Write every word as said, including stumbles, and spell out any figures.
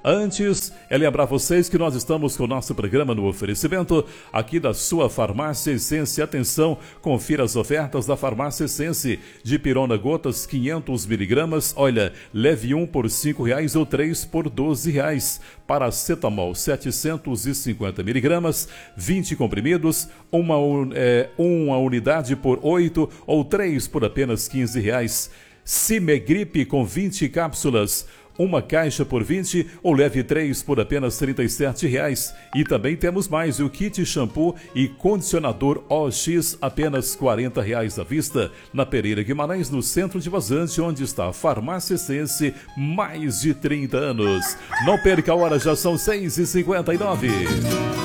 Antes, é lembrar vocês que nós estamos com o nosso programa no oferecimento aqui da sua Farmácia Essência. Atenção, confira as ofertas da Farmácia Essência. Dipirona gotas quinhentos miligramas, olha, leve um por cinco reais ou três por doze reais. Paracetamol setecentos e cinquenta miligramas, vinte comprimidos, uma, é, uma unidade por oito ou três por apenas quinze reais. Cimegripe com vinte cápsulas, uma caixa por vinte ou leve três por apenas trinta e sete reais. E também temos mais o kit shampoo e condicionador O X, apenas quarenta reais à vista, na Pereira Guimarães, no centro de Vazante, onde está a Farmácia Essência, mais de trinta anos. Não perca a hora, já são seis e cinquenta e nove.